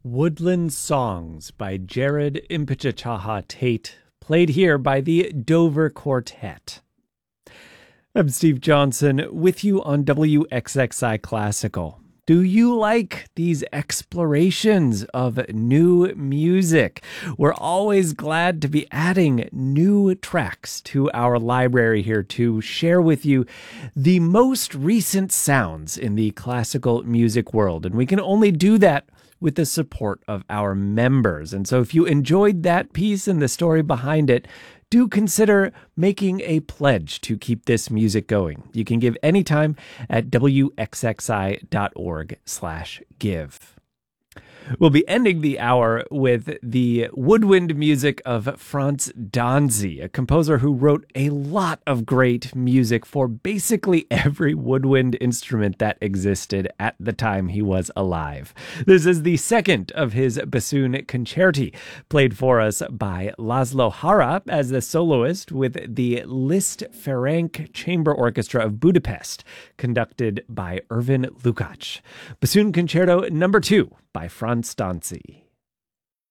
Woodland Songs by Jared Impichachaha Tate, played here by the Dover Quartet. I'm Steve Johnson with you on WXXI Classical. Do you like these explorations of new music? We're always glad to be adding new tracks to our library here to share with you the most recent sounds in the classical music world. And we can only do that with the support of our members. And so if you enjoyed that piece and the story behind it, do consider making a pledge to keep this music going. You can give anytime at wxxi.org/give. We'll be ending the hour with the woodwind music of Franz Danzy, a composer who wrote a lot of great music for basically every woodwind instrument that existed at the time he was alive. This is the second of his bassoon concerti, played for us by Laszlo Hara as the soloist with the Liszt Ferenc Chamber Orchestra of Budapest, conducted by Ervin Lukács. Bassoon Concerto No. 2 by Franz Danzy.